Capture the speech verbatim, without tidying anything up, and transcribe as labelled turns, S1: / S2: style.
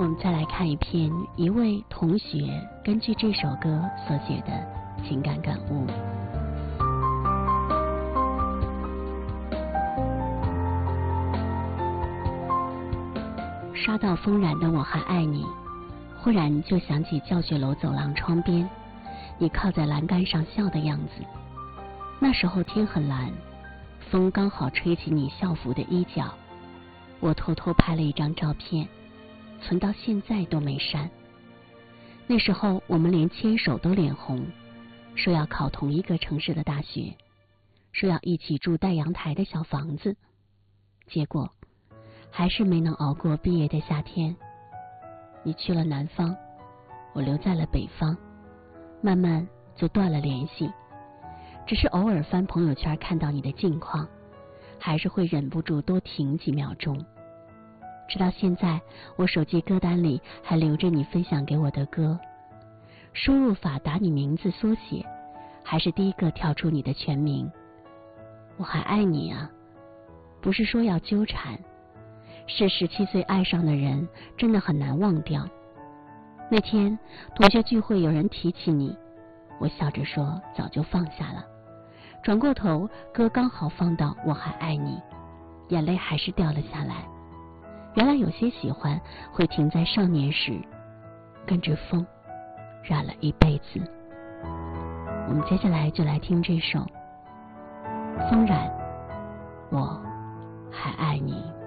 S1: 我们再来看一篇一位同学根据这首歌所写的情感感悟。刷到风然的我还爱你，忽然就想起教学楼走廊窗边你靠在栏杆上笑的样子。那时候天很蓝，风刚好吹起你校服的衣角，我偷偷拍了一张照片，存到现在都没删。那时候我们连牵手都脸红，说要考同一个城市的大学，说要一起住带阳台的小房子，结果还是没能熬过毕业的夏天。你去了南方，我留在了北方，慢慢就断了联系。只是偶尔翻朋友圈看到你的近况，还是会忍不住多停几秒钟。直到现在，我手机歌单里还留着你分享给我的歌，输入法打你名字缩写，还是第一个跳出你的全名。我还爱你啊，不是说要纠缠，是十七岁爱上的人真的很难忘掉。那天同学聚会有人提起你，我笑着说早就放下了，转过头歌刚好放到我还爱你，眼泪还是掉了下来。原来有些喜欢会停在少年时，跟着风染了一辈子。我们接下来就来听这首风染我还爱你。